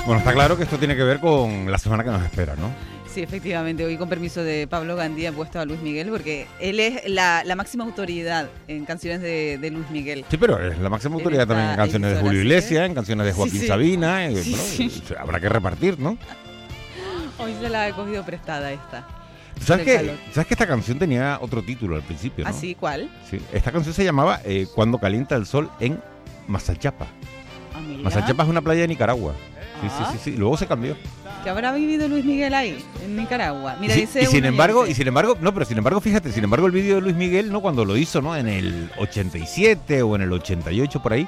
Bueno, está claro que esto tiene que ver con la semana que nos espera, ¿no? Sí, efectivamente. Hoy, con permiso de Pablo Gandía, he puesto a Luis Miguel porque él es la máxima autoridad en canciones de Luis Miguel. Sí, pero es la máxima autoridad también en canciones de Julio Iglesias, en canciones de Joaquín Sabina. Habrá que repartir, ¿no? Hoy se la he cogido prestada esta. ¿Sabes que esta canción tenía otro título al principio, ¿no? ¿Ah, sí? ¿Cuál? Sí, esta canción se llamaba Cuando calienta el sol en Mazachapa. Ah, mira. Mazachapa es una playa de Nicaragua. Sí. Luego se cambió. ¿Qué habrá vivido Luis Miguel ahí, en Nicaragua? Mira, sin embargo, fíjate, el vídeo de Luis Miguel, ¿no? Cuando lo hizo, ¿no? En el 87 o en el 88 por ahí,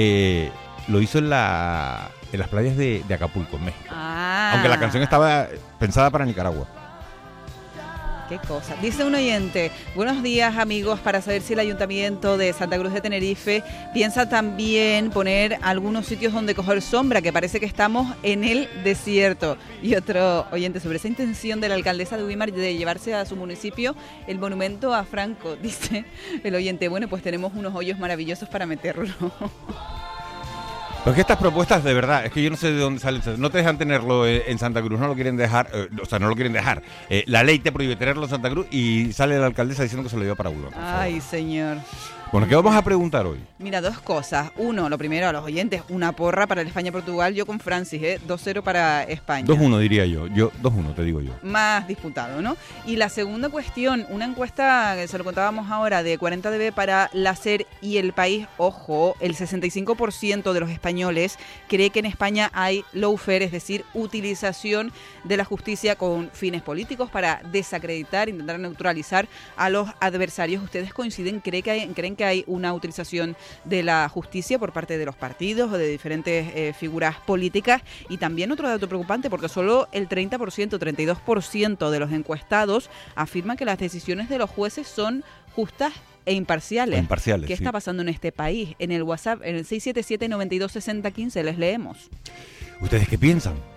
lo hizo en las playas de Acapulco, en México. Aunque la canción estaba pensada para Nicaragua. Qué cosa. Dice un oyente: buenos días, amigos, para saber si el Ayuntamiento de Santa Cruz de Tenerife piensa también poner algunos sitios donde coger sombra, que parece que estamos en el desierto. Y otro oyente: sobre esa intención de la alcaldesa de Güímar de llevarse a su municipio el monumento a Franco. Dice el oyente: bueno, pues tenemos unos hoyos maravillosos para meterlo. Pues que estas propuestas, de verdad, es que yo no sé de dónde salen. No te dejan tenerlo en Santa Cruz, no lo quieren dejar. No lo quieren dejar. La ley te prohíbe tenerlo en Santa Cruz y sale la alcaldesa diciendo que se lo lleva para Europa. Ay, señor. Bueno, ¿qué vamos a preguntar hoy? Mira, dos cosas. Uno, lo primero, a los oyentes, una porra para el España-Portugal. Yo con Francis, 2-0 para España. 2-1 diría yo. 2-1 te digo yo. Más disputado, ¿no? Y la segunda cuestión, una encuesta que se lo contábamos ahora de 40dB para la SER y El País. Ojo, el 65% de los españoles cree que en España hay lawfare, es decir, utilización de la justicia con fines políticos para desacreditar, intentar neutralizar a los adversarios. ¿Ustedes coinciden? ¿Creen que hay una utilización de la justicia por parte de los partidos o de diferentes figuras políticas? Y también otro dato preocupante, porque solo el 32% de los encuestados afirman que las decisiones de los jueces son justas e imparciales. ¿Qué está pasando en este país? En el WhatsApp, en el 677-926015, les leemos. ¿Ustedes qué piensan?